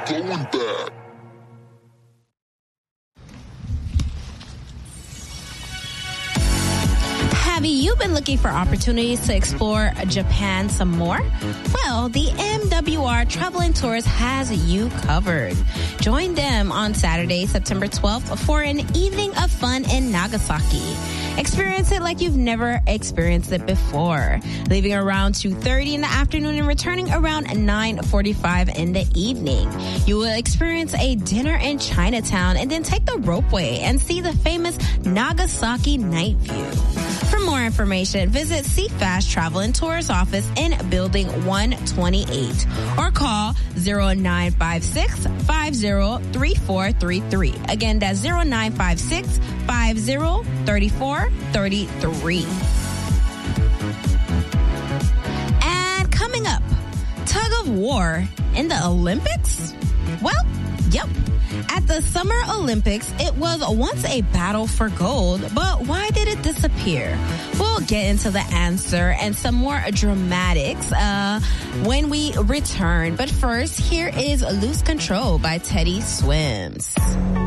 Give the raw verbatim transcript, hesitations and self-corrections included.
going back. Have you been looking for opportunities to explore Japan some more? Well, the M W R Travel and Tours has you covered. Join them on Saturday, September twelfth for an evening of fun in Nagasaki. Experience it like you've never experienced it before. Leaving around two thirty in the afternoon and returning around nine forty-five in the evening. You will experience a dinner in Chinatown and then take the ropeway and see the famous Nagasaki night view. For more information, visit C FAST Travel and Tours office in Building one twenty-eight or call zero nine five six, five zero three four three three. Again, that's zero nine five six, five zero three four three three. And coming up, tug of war in the Olympics? Well, yep. At the Summer Olympics, it was once a battle for gold, but why did it disappear? We'll get into the answer and some more dramatics uh, when we return. But first, here is Lose Control by Teddy Swims.